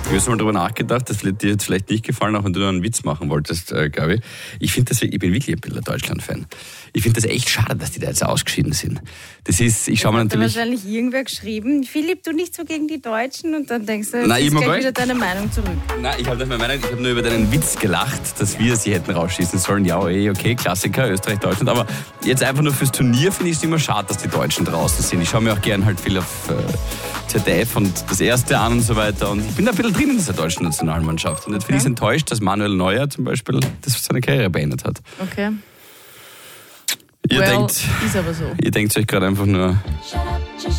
Ich habe mal darüber nachgedacht, das wird dir jetzt vielleicht nicht gefallen, auch wenn du da einen Witz machen wolltest, glaube ich. Ich bin wirklich ein bisschen ein Deutschland-Fan. Ich finde das echt schade, dass die da jetzt ausgeschieden sind. Das ist, ich schaue mir natürlich... Hat wahrscheinlich irgendwer geschrieben, Philipp, du nicht so gegen die Deutschen, und dann denkst du, Nein, jetzt gleich wieder deine Meinung zurück. Nein, ich habe nicht meine Meinung, ich habe nur über deinen Witz gelacht, dass wir sie hätten rausschießen sollen. Ja, okay, Klassiker, Österreich, Deutschland, aber jetzt einfach nur fürs Turnier finde ich es immer schade, dass die Deutschen draußen sind. Ich schaue mir auch gern halt viel auf ZDF und das Erste an und so weiter, und ich bin da ein bisschen drin in dieser deutschen Nationalmannschaft, und jetzt bin ich enttäuscht, dass Manuel Neuer zum Beispiel seine Karriere beendet hat. Okay. Ihr denkt, ist aber so. Ihr denkt euch gerade einfach nur...